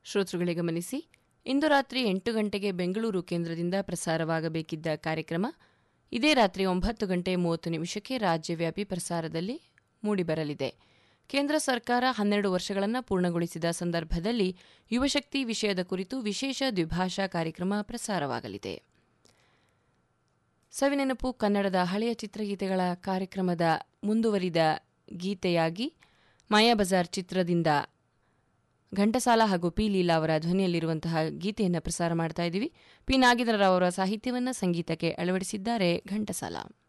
ಶ್ರೋತೃಗಳೇ ಗಮನಿಸಿ, ಇಂದು ರಾತ್ರಿ 8 ಗಂಟೆಗೆ ಬೆಂಗಳೂರು ಕೇಂದ್ರದಿಂದ ಪ್ರಸಾರವಾಗಬೇಕಿದ್ದ ಕಾರ್ಯಕ್ರಮ ಇದೇ ರಾತ್ರಿ 9:30 ರಾಜ್ಯವ್ಯಾಪಿ ಪ್ರಸಾರದಲ್ಲಿ ಮೂಡಿಬರಲಿದೆ. ಕೇಂದ್ರ ಸರ್ಕಾರ 12 ವರ್ಷಗಳನ್ನು ಪೂರ್ಣಗೊಳಿಸಿದ ಸಂದರ್ಭದಲ್ಲಿ ಯುವಶಕ್ತಿ ವಿಷಯದ ಕುರಿತು ವಿಶೇಷ ದ್ವಿಭಾಷಾ ಕಾರ್ಯಕ್ರಮ ಪ್ರಸಾರವಾಗಲಿದೆ. ಸವಿನೆನಪು ಕನ್ನಡದ ಹಳೆಯ ಚಿತ್ರಗೀತೆಗಳ ಕಾರ್ಯಕ್ರಮದ ಮುಂದುವರಿದ ಗೀತೆಯಾಗಿ ಮಾಯಾಬಜಾರ್ ಚಿತ್ರದಿಂದ ಘಂಟಸಾಲ ಹಾಗೂ ಪಿ ಲೀಲಾ ಅವರ ಧ್ವನಿಯಲ್ಲಿರುವಂತಹ ಗೀತೆಯನ್ನು ಪ್ರಸಾರ ಮಾಡ್ತಾ ಇದ್ದೀವಿ. ಪಿ ನಾಗೇಂದ್ರರಾವ್ ಅವರ ಸಾಹಿತ್ಯವನ್ನು ಸಂಗೀತಕ್ಕೆ ಅಳವಡಿಸಿದ್ದಾರೆ ಘಂಟಸಾಲ.